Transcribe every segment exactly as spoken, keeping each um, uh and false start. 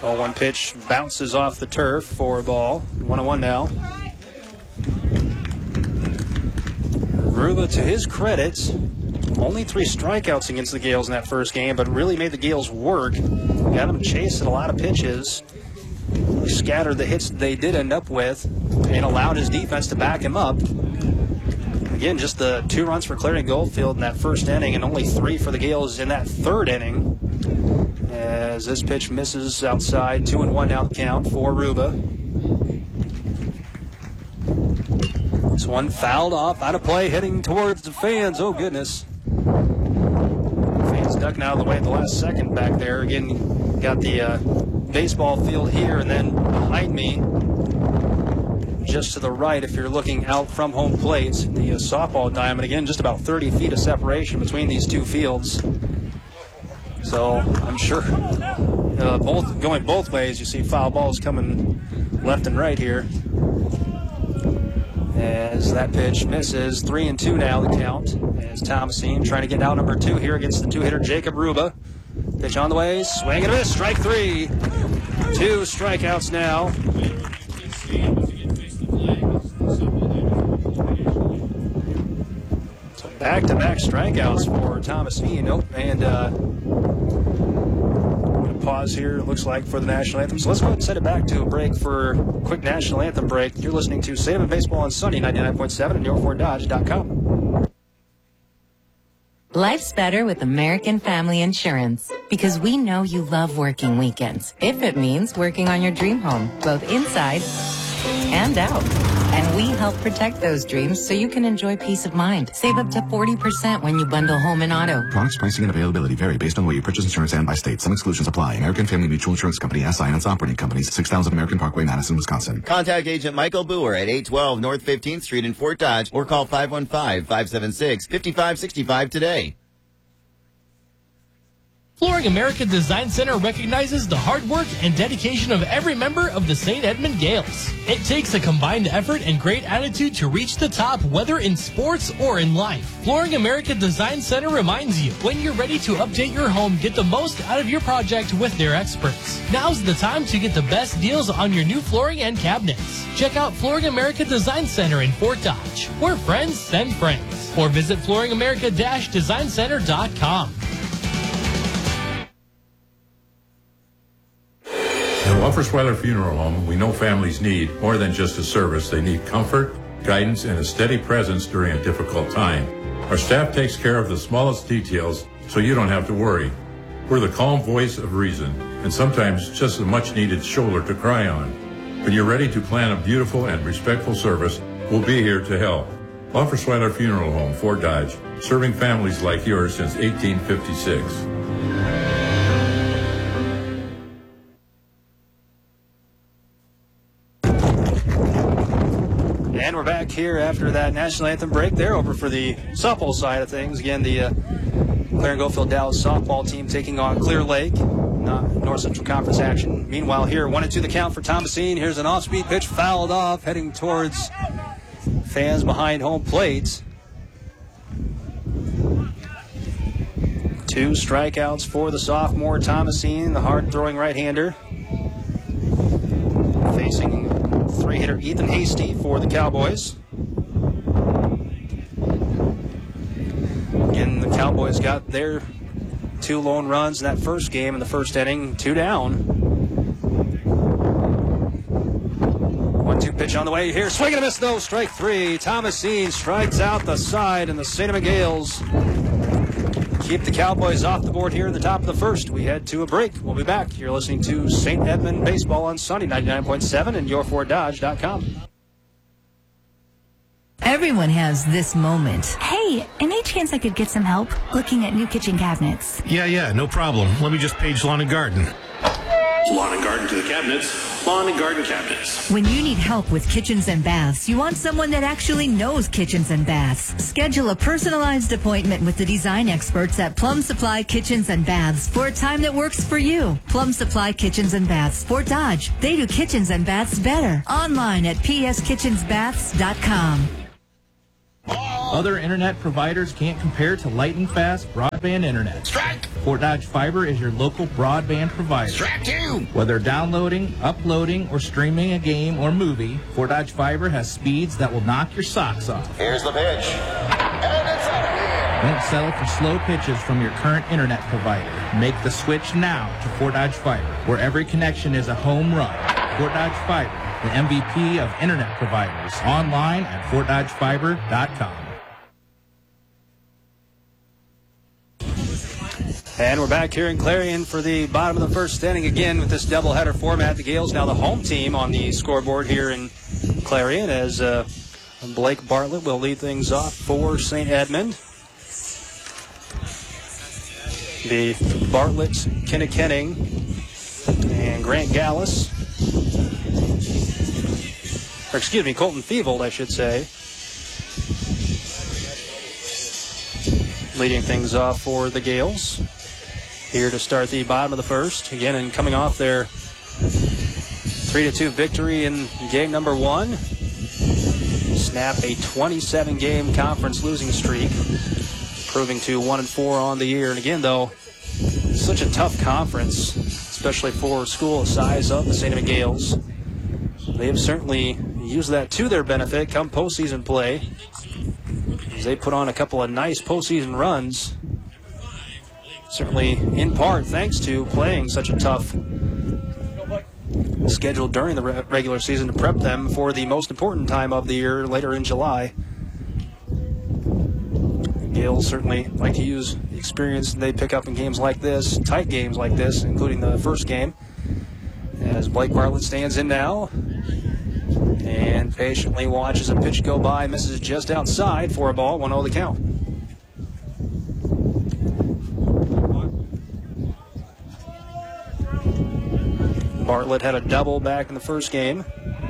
oh one pitch bounces off the turf for a ball. one oh one now. Ruba, to his credit, only three strikeouts against the Gales in that first game, but really made the Gales work. Got them chasing a lot of pitches. He scattered the hits they did end up with and allowed his defense to back him up. Again, just the two runs for Clarion Goldfield in that first inning and only three for the Gales in that third inning. As this pitch misses outside, two and one now the count for Ruba. This one fouled off, out of play, heading towards the fans. Oh, goodness. Fans ducking out of the way at the last second back there. Again, got the uh, baseball field here, and then behind me, just to the right, if you're looking out from home plate, the uh, softball diamond. Again, just about thirty feet of separation between these two fields. So I'm sure uh, both going both ways, you see foul balls coming left and right here. As that pitch misses, three and two now the count. As Thomasine trying to get out number two here against the two-hitter Jacob Ruba. Pitch on the way, swing and a miss, strike three. Two strikeouts now. So back-to-back strikeouts for Thomasine. Nope, and uh, pause here, it looks like, for the national anthem. So let's go ahead and set it back to a break for a quick national anthem break. You're listening to State of Baseball on Sunday, ninety-nine point seven and your ford dodge dot com. Life's better with American Family Insurance because we know you love working weekends, if it means working on your dream home, both inside and out. And we help protect those dreams so you can enjoy peace of mind. Save up to forty percent when you bundle home and auto. Products, pricing, and availability vary based on where you purchase insurance and by state. Some exclusions apply. American Family Mutual Insurance Company, S I and its operating companies, six thousand American Parkway, Madison, Wisconsin. Contact Agent Michael Boer at eight twelve North fifteenth Street in Fort Dodge or call five one five, five seven six, five five six five today. Flooring America Design Center recognizes the hard work and dedication of every member of the Saint Edmund Gales. It takes a combined effort and great attitude to reach the top, whether in sports or in life. Flooring America Design Center reminds you, when you're ready to update your home, get the most out of your project with their experts. Now's the time to get the best deals on your new flooring and cabinets. Check out Flooring America Design Center in Fort Dodge, where friends send friends. Or visit flooring america design center dot com. At Wolfersweiler Funeral Home, we know families need more than just a service. They need comfort, guidance, and a steady presence during a difficult time. Our staff takes care of the smallest details so you don't have to worry. We're the calm voice of reason, and sometimes just a much-needed shoulder to cry on. When you're ready to plan a beautiful and respectful service, we'll be here to help. Wolfersweiler Funeral Home, Fort Dodge, serving families like yours since eighteen fifty-six. And we're back here after that national anthem break. They're over for the softball side of things. Again, the uh, Clarion Goldfield Dallas softball team taking on Clear Lake, uh, North Central Conference action. Meanwhile, here, one and two the count for Thomasine. Here's an off-speed pitch, fouled off, heading towards fans behind home plate. Two strikeouts for the sophomore Thomasine, the hard-throwing right-hander. Facing three-hitter Ethan Hasty for the Cowboys. Again, the Cowboys got their two lone runs in that first game in the first inning, two down. one two pitch on the way here, swing and a miss, though, strike three. Thomasine strikes out the side, and the Saint Edmund Gales keep the Cowboys off the board here in the top of the first. We head to a break. We'll be back. You're listening to Saint Edmund Baseball on Sunday, ninety-nine point seven and your ford dodge dot com. Everyone has this moment. Hey, any chance I could get some help looking at new kitchen cabinets? Yeah, yeah, no problem. Let me just page Lawn and Garden. Lawn and Garden to the cabinets. Lawn and Garden cabinets. When you need help with kitchens and baths, you want someone that actually knows kitchens and baths. Schedule a personalized appointment with the design experts at Plum Supply Kitchens and Baths for a time that works for you. Plum Supply Kitchens and Baths, Fort Dodge. They do kitchens and baths better. Online at p s kitchens baths dot com. Other internet providers can't compare to lightning fast broadband internet. Strike! Fort Dodge Fiber is your local broadband provider. Strike two! Whether downloading, uploading, or streaming a game or movie, Fort Dodge Fiber has speeds that will knock your socks off. Here's the pitch. And it's out of here. Don't settle for slow pitches from your current internet provider. Make the switch now to Fort Dodge Fiber, where every connection is a home run. Fort Dodge Fiber, the M V P of internet providers. Online at fort dodge fiber dot com. And we're back here in Clarion for the bottom of the first inning again with this doubleheader format. The Gales now the home team on the scoreboard here in Clarion as uh, Blake Bartlett will lead things off for Saint Edmund. The Bartlett, Kinnikenning, and Grant Gallus, or excuse me, Colton Feevold, I should say, leading things off for the Gales here to start the bottom of the first. Again, and coming off their three to two victory in game number one, snap a twenty-seven game conference losing streak, improving to one and four on the year. And again, though, it's such a tough conference, especially for a school the size of the Saint Edmund Gales. They have certainly used that to their benefit come postseason play, as they put on a couple of nice postseason runs. Certainly, in part, thanks to playing such a tough schedule during the re regular season to prep them for the most important time of the year later in July. Gales certainly like to use the experience they pick up in games like this, tight games like this, including the first game. As Blake Bartlett stands in now and patiently watches a pitch go by, misses just outside for a ball, one oh the count. Bartlett had a double back in the first game.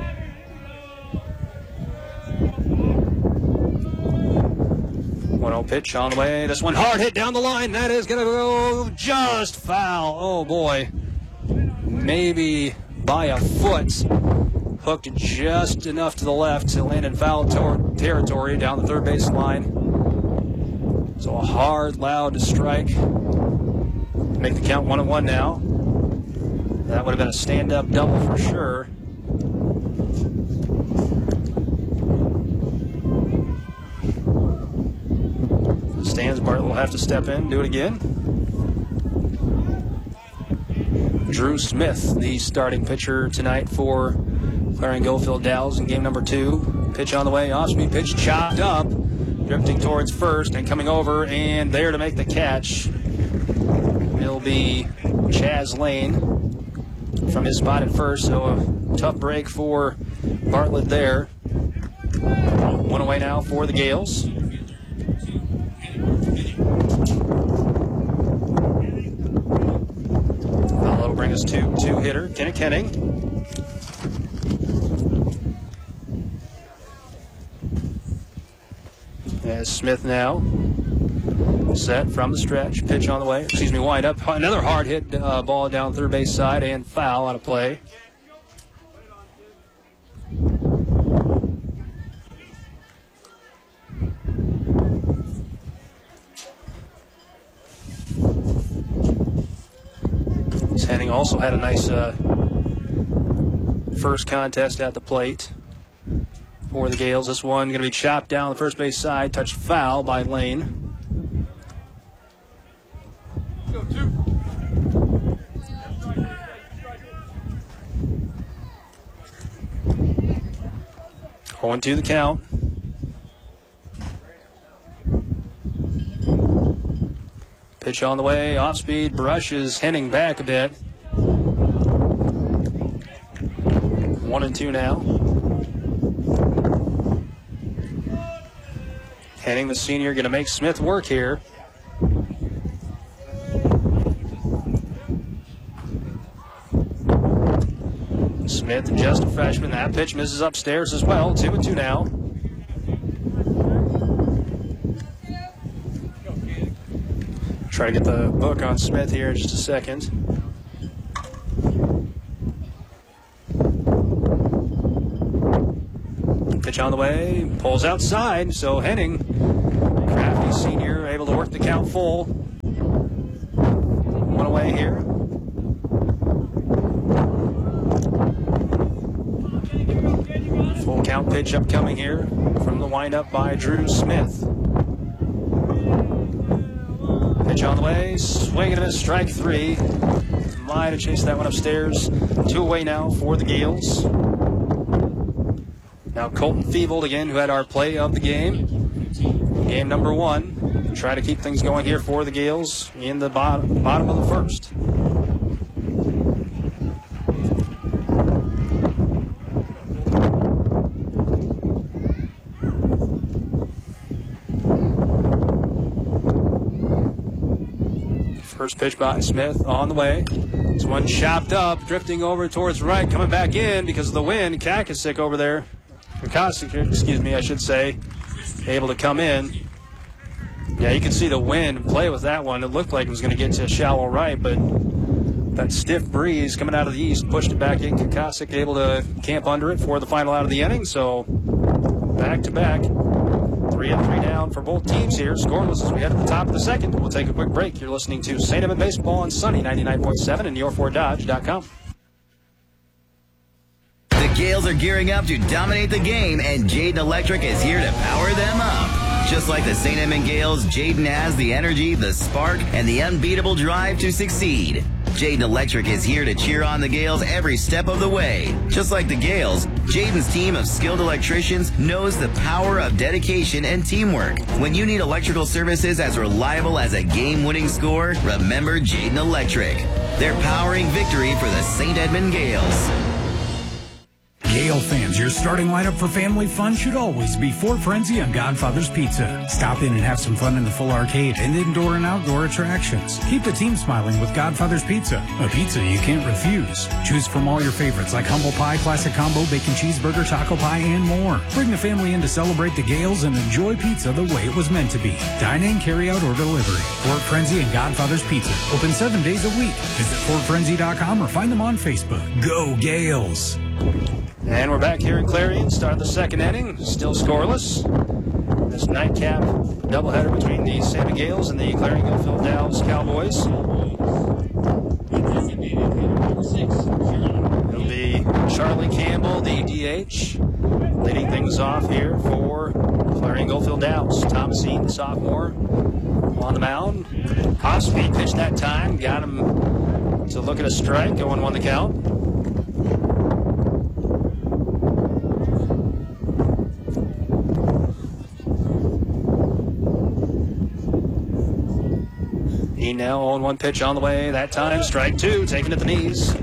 one oh pitch on the way. This one hard hit down the line. That is going to go just foul. Oh, boy. Maybe by a foot. Hooked just enough to the left to land in foul ter territory down the third base line. So a hard, loud strike. Make the count one and one now. That would have been a stand-up double for sure. Stands, Bartlett will have to step in, do it again. Drew Smith, the starting pitcher tonight for Clarion Goldfield Dow's in game number two. Pitch on the way, off-speed pitch, chopped up, drifting towards first and coming over, and there to make the catch will be Chaz Lane from his spot at first. So a tough break for Bartlett there. One away now for the Gales. That'll bring us to two-hitter, Kinnikenning. As Smith now set from the stretch, pitch on the way, excuse me, wind up, another hard hit uh, ball down third base side and foul out of play. Henning also had a nice uh, first contest at the plate for the Gales. This one going to be chopped down the first base side, touched foul by Lane. oh and two the count. Pitch on the way, off speed, brushes Henning back a bit. One and two now. Henning, the senior, going to make Smith work here. Smith, just a freshman. That pitch misses upstairs as well. Two and two now. Try to get the book on Smith here in just a second. Pitch on the way, pulls outside, so Henning The senior able to work the count full. One away here. Full count pitch upcoming here from the windup by Drew Smith. Pitch on the way, swing and a miss, strike three. Line to chase that one upstairs. Two away now for the Gales. Now Colton Feevold again, who had our play of the game. Game number one. Try to keep things going here for the Gales in the bottom, bottom of the first. First pitch by Smith on the way. This one chopped up, drifting over towards right, coming back in because of the wind. Kakasic over there. Kakasic, excuse me, I should say, able to come in. Yeah, you can see the wind play with that one. It looked like it was going to get to shallow right, but that stiff breeze coming out of the east pushed it back in. Kakasic able to camp under it for the final out of the inning. So back to back. Three up, three down for both teams here. Scoreless as we head to the top of the second. We'll take a quick break. You're listening to Saint Edmund Baseball on Sunny ninety-nine point seven and your ford dodge dot com. The Gales are gearing up to dominate the game, and Jayden Electric is here to power them up. Just like the Saint Edmund Gales, Jayden has the energy, the spark, and the unbeatable drive to succeed. Jayden Electric is here to cheer on the Gales every step of the way. Just like the Gales, Jayden's team of skilled electricians knows the power of dedication and teamwork. When you need electrical services as reliable as a game-winning score, remember Jayden Electric. They're powering victory for the Saint Edmund Gales. Gale fans, your starting lineup for family fun should always be Fort Frenzy and Godfather's Pizza. Stop in and have some fun in the full arcade and indoor and outdoor attractions. Keep the team smiling with Godfather's Pizza, a pizza you can't refuse. Choose from all your favorites like humble pie, classic combo, bacon cheeseburger, taco pie, and more. Bring the family in to celebrate the Gales and enjoy pizza the way it was meant to be. Dine in, carry out, or delivery. Fort Frenzy and Godfather's Pizza. Open seven days a week. Visit fort frenzy dot com or find them on Facebook. Go Gales! And we're back here in Clarion, start of the second inning, still scoreless. This nightcap doubleheader between the Santa Gales and the Clarion Gulfville Dow's Cowboys. It'll be Charlie Campbell, the D H, leading things off here for Clarion Gulfville Dow's. Thomas Eaton, sophomore, on the mound. Off speed pitch that time, got him to look at a strike, oh and one the count. He now on one pitch on the way. That time, strike two, taken at the knees.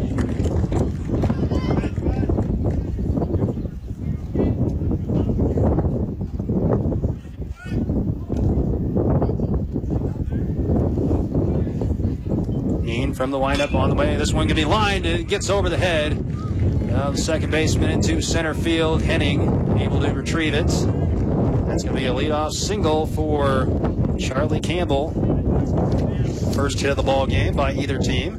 Ian from the windup on the way. This one can be lined. It gets over the head of the second baseman into center field. Henning able to retrieve it. That's going to be a leadoff single for Charlie Campbell. First hit of the ball game by either team.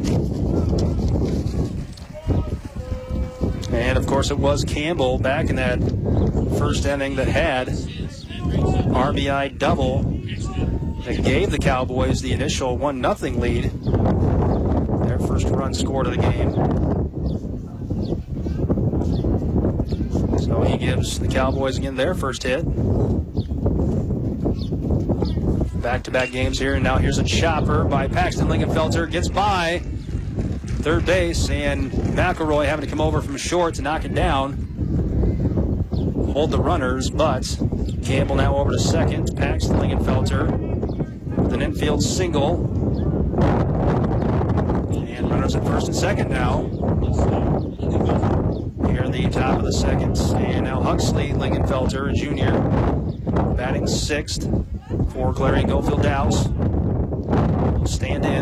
And of course it was Campbell back in that first inning that had R B I double that gave the Cowboys the initial one nothing lead. Their first run scored of the game. So he gives the Cowboys again their first hit. Back-to-back games here, and now here's a chopper by Paxton Lingenfelter. Gets by third base, and McElroy having to come over from short to knock it down. Hold the runners, but Campbell now over to second. Paxton Lingenfelter with an infield single. And runners at first and second now. Here in the top of the second. And now Huxley Lingenfelter, a junior, batting sixth for Clarion Gulfville Dow's. Will stand in.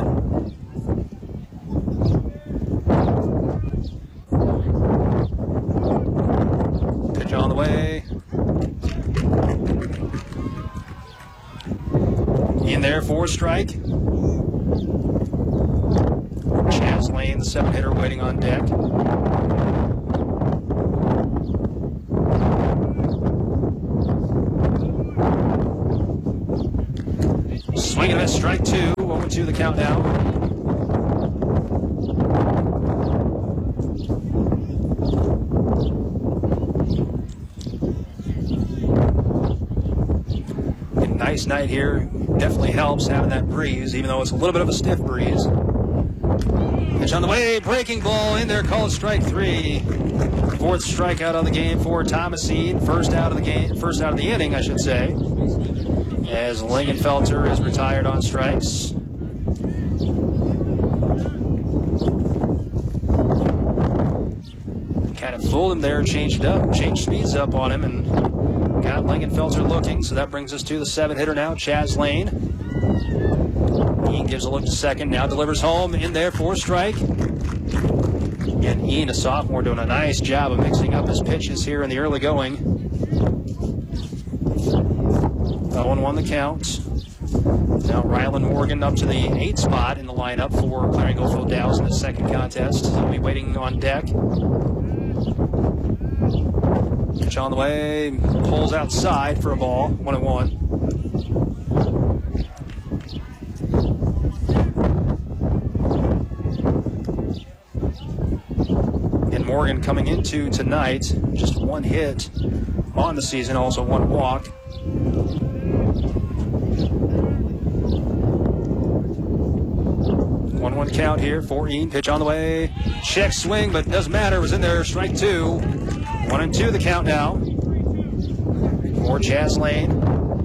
Pitch on the way. In there for a strike. Chance Lane, the seven hitter, waiting on deck. strike two. oh and two the count now. A nice night here. Definitely helps having that breeze, even though it's a little bit of a stiff breeze. Pitch on the way, breaking ball in there, called strike three. Fourth strikeout of the game for Thomasine. First out of the game, first out of the inning, I should say, as Lingenfelter is retired on strikes. Kind of fooled him there, changed up, changed speeds up on him, and got Lingenfelter looking. So that brings us to the seventh hitter now, Chaz Lane. Ian gives a look to second, now delivers home in there for strike. And Ian, a sophomore, doing a nice job of mixing up his pitches here in the early going. oh and one the count. Now Rylan Morgan up to the eighth spot in the lineup for Clarion Goldfield Dows in the second contest. He'll be waiting on deck. Pitch on the way, pulls outside for a ball, one and one. Morgan coming into tonight, just one hit on the season, also one walk. one one count here for Ian. Pitch on the way. Check swing, but doesn't matter. It was in there. Strike two. One and two the count now for Chaz Lane.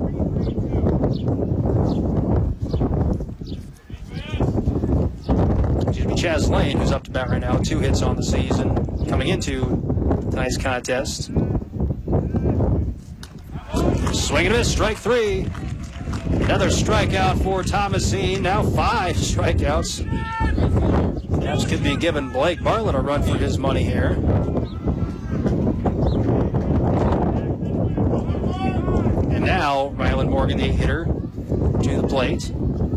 Chaz Lane, who's up to bat right now, two hits on the season, coming into tonight's contest. Swing and a miss, strike three. Another strikeout for Thomasine, now five strikeouts. Perhaps could be giving Blake Bartlett a run for his money here. And now, Rylan Morgan, the hitter, to the plate.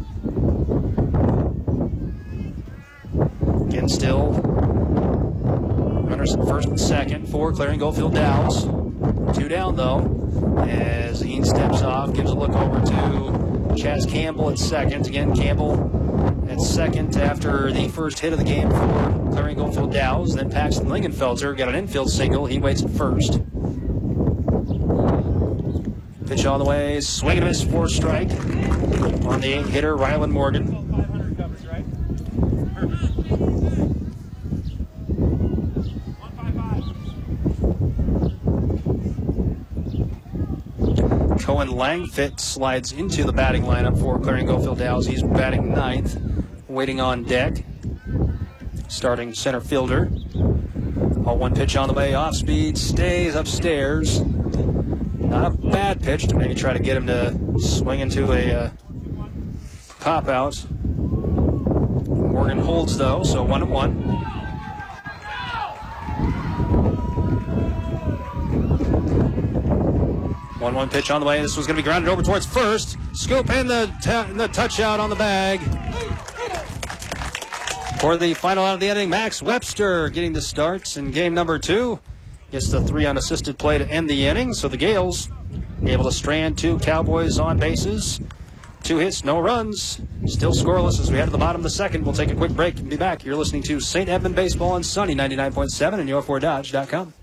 Again, still runners at first and second for Clarion Goldfield Dows. Two down, though, as Ian steps off, gives a look over to Chaz Campbell at second. Again, Campbell at second after the first hit of the game for Clarion Goldfield Dows. Then Paxton Lingenfelter got an infield single. He waits at first. Pitch on the way, swing and a miss for a strike on the eighth hitter, Rylan Morgan. Cohen Langfit slides into the batting lineup for Clarion Goldfield Dows. He's batting ninth, waiting on deck. Starting center fielder. oh one pitch on the way, off speed, stays upstairs. Not a bad pitch to maybe try to get him to swing into a uh, pop out. Morgan holds though, so one and one. one one pitch on the way. This was going to be grounded over towards first. Scoop and the, the touch out on the bag. For the final out of the inning, Max Webster getting the starts in game number two. Gets the three unassisted play to end the inning. So the Gales able to strand two Cowboys on bases. Two hits, no runs. Still scoreless as we head to the bottom of the second. We'll take a quick break and be back. You're listening to Saint Edmund Baseball on Sunny ninety-nine point seven and your four dodge dot com.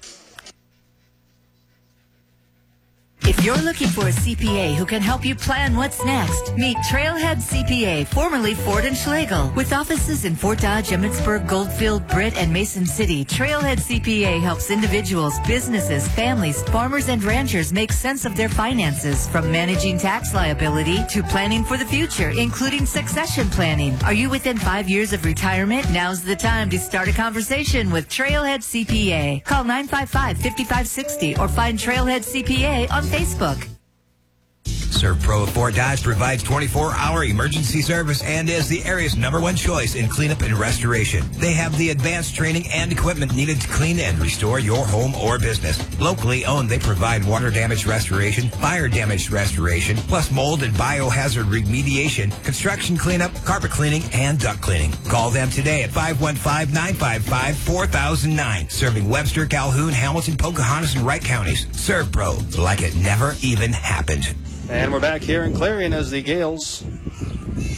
If you're looking for a C P A who can help you plan what's next, meet Trailhead C P A, formerly Ford and Schlegel. With offices in Fort Dodge, Emmitsburg, Goldfield, Britt, and Mason City, Trailhead C P A helps individuals, businesses, families, farmers, and ranchers make sense of their finances, from managing tax liability to planning for the future, including succession planning. Are you within five years of retirement? Now's the time to start a conversation with Trailhead C P A. Call nine five five, five five six zero or find Trailhead C P A on Facebook. ServPro of Fort Dodge provides twenty-four hour emergency service and is the area's number one choice in cleanup and restoration. They have the advanced training and equipment needed to clean and restore your home or business. Locally owned, they provide water damage restoration, fire damage restoration, plus mold and biohazard remediation, construction cleanup, carpet cleaning, and duct cleaning. Call them today at five one five, nine five five, four thousand nine, serving Webster, Calhoun, Hamilton, Pocahontas, and Wright counties. ServPro, like it never even happened. And we're back here in Clarion as the Gales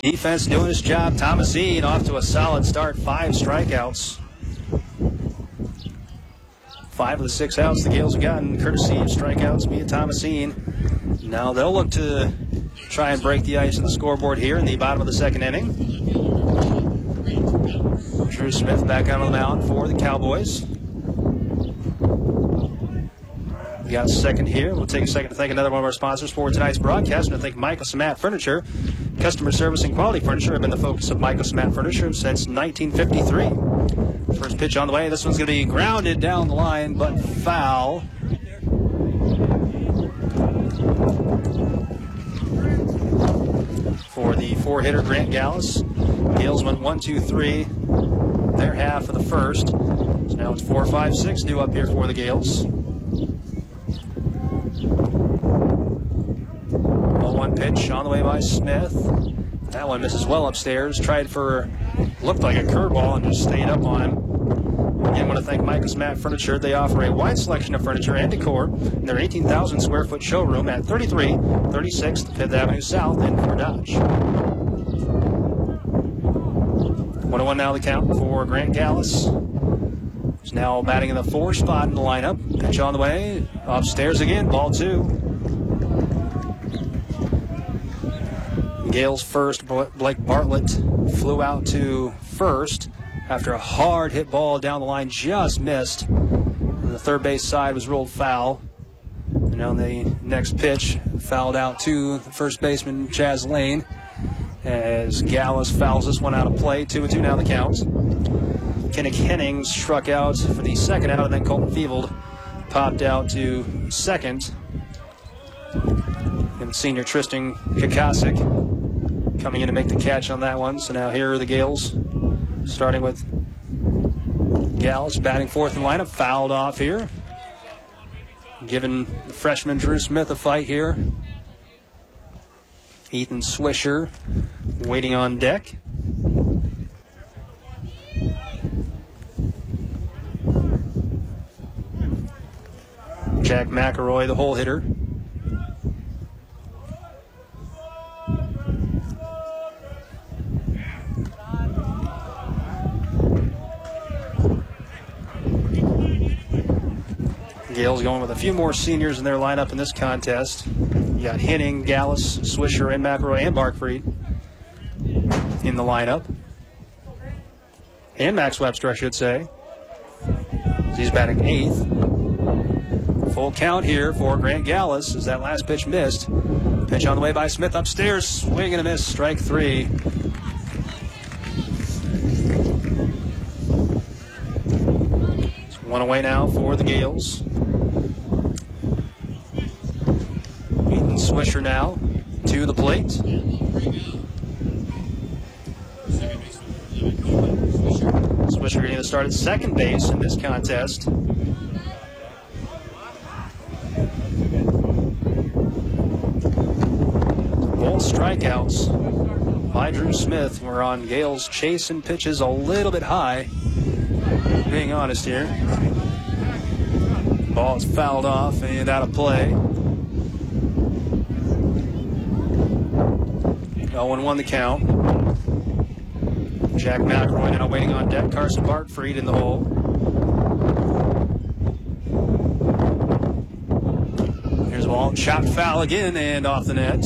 Defense doing its job. Thomasine off to a solid start. Five strikeouts. Five of the six outs the Gales have gotten courtesy of strikeouts via Thomasine. Now they'll look to try and break the ice on the scoreboard here in the bottom of the second inning. Drew Smith back out on the mound for the Cowboys. We got a second here. We'll take a second to thank another one of our sponsors for tonight's broadcast. And I thank Michael Samat Furniture. Customer service and quality furniture have been the focus of Michael Samat Furniture since nineteen fifty-three. First pitch on the way. This one's going to be grounded down the line, but foul. For the four-hitter, Grant Gallus. Gales went one, two, three. Their half of the first. So now it's four, five, six due up here for the Gales. oh one pitch on the way by Smith. That one misses well upstairs. Tried for, looked like a curveball and just stayed up on him. Again, I want to thank Michael's Mat Furniture. They offer a wide selection of furniture and decor in their eighteen thousand square foot showroom at thirty-three thirty-sixth fifth Avenue South in Fort Dodge. one oh one now the count for Grant Gallus. He's now batting in the four spot in the lineup. Pitch on the way. Upstairs again. Ball two. Gales first. Blake Bartlett flew out to first after a hard hit ball down the line just missed. And the third base side was ruled foul. And on the next pitch, fouled out to the first baseman Chaz Lane as Gallus fouls this one out of play. Two and two now the count. Kennick Henning struck out for the second out, and then Colton Fevold popped out to second. And senior Tristan Kakasik coming in to make the catch on that one. So now here are the Gales, starting with Gallus batting fourth in lineup, fouled off here. Giving the freshman Drew Smith a fight here. Ethan Swisher waiting on deck. Jack McElroy, the hole hitter. Gales going with a few more seniors in their lineup in this contest. You got Henning, Gallus, Swisher, and McElroy, and Barkfried in the lineup. And Max Webster, I should say. He's batting eighth. Full count here for Grant Gallus as that last pitch missed. Pitch on the way by Smith upstairs. Swing and a miss. Strike three. It's one away now for the Gales. Ethan Swisher now to the plate. Swisher getting to start at second base in this contest. Both strikeouts by Drew Smith. We're on Gales chasing pitches a little bit high. Being honest here. Ball is fouled off and out of play. oh one one the count. Jack McElroy now waiting on deck. Carson Barkfried in the hole. Here's a ball. Chopped foul again and off the net.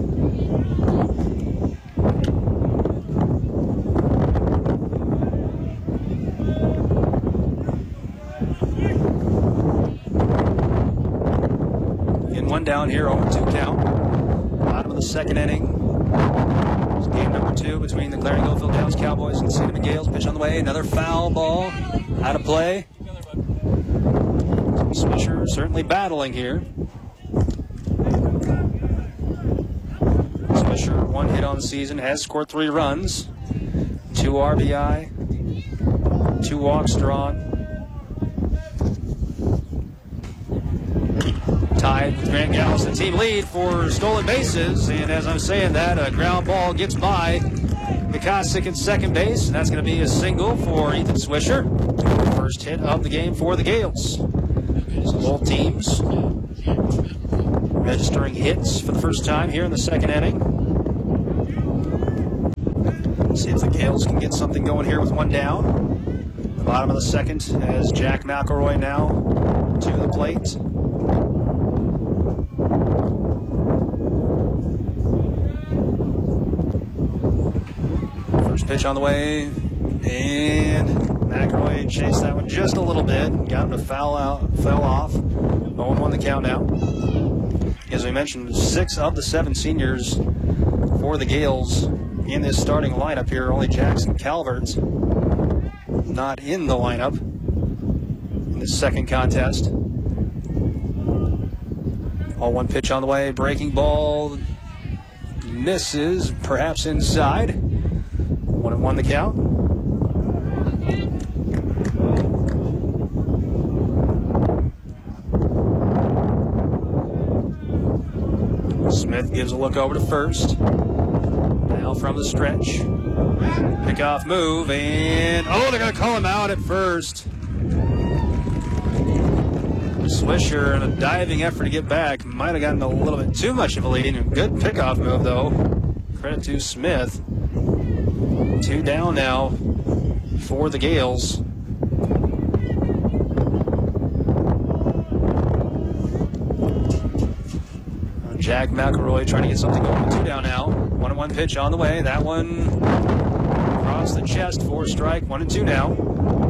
In one down here, oh two count. Bottom of the second inning. Game number two between the Claring Oakville Downs Cowboys and the Cinnamon Gales. Pitch on the way. Another foul ball out of play. Swisher certainly battling here. Swisher, one hit on the season, has scored three runs. Two R B I. Two walks drawn. Tied with Grant Gallus, the team lead for stolen bases. And as I'm saying that, a ground ball gets by Mikasic at second base. And that's going to be a single for Ethan Swisher. First hit of the game for the Gales. So both teams registering hits for the first time here in the second inning. See if the Gales can get something going here with one down. The bottom of the second as Jack McElroy now to the plate. First pitch on the way, and McElroy chased that one just a little bit, got him to foul out, fell off. oh one the count now. As we mentioned, six of the seven seniors for the Gales in this starting lineup here. Only Jackson Calvert's not in the lineup in this second contest. oh one pitch on the way, breaking ball misses, perhaps inside. One and one the count. Smith gives a look over to first. Now from the stretch. Pickoff move, and oh, they're going to call him out at first. Swisher, in a diving effort to get back, might have gotten a little bit too much of a lead. Good pickoff move, though. Credit to Smith. Two down now for the Gales. Jack McElroy trying to get something going. Two down now. One and one pitch on the way. That one across the chest for a strike. One and two now.